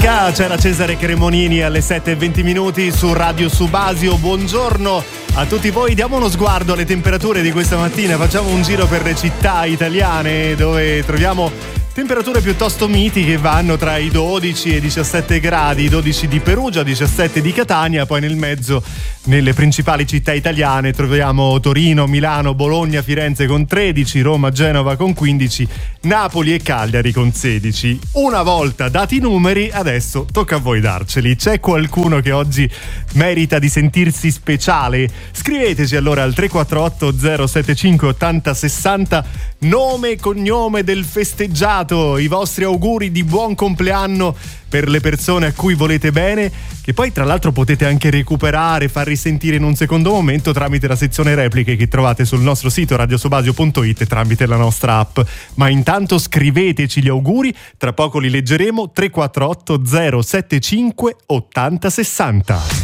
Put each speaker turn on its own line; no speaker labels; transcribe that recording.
domenica c'era Cesare Cremonini alle 7:20 su Radio Subasio. Buongiorno a tutti voi, diamo uno sguardo alle temperature di questa mattina, facciamo un giro per le città italiane dove troviamo temperature piuttosto miti che vanno tra i 12 e i 17 gradi, 12 di Perugia, 17 di Catania, poi nel mezzo nelle principali città italiane troviamo Torino, Milano, Bologna, Firenze con 13, Roma, Genova con 15, Napoli e Cagliari con 16. Una volta dati i numeri, adesso tocca a voi darceli. C'è qualcuno che oggi merita di sentirsi speciale? Scriveteci allora al 348 075 80 60 nome e cognome del festeggiato, i vostri auguri di buon compleanno per le persone a cui volete bene, che poi tra l'altro potete anche recuperare, far risentire in un secondo momento tramite la sezione repliche che trovate sul nostro sito radiosobasio.it e tramite la nostra app. Ma intanto scriveteci gli auguri, tra poco li leggeremo. 348 075 80 60.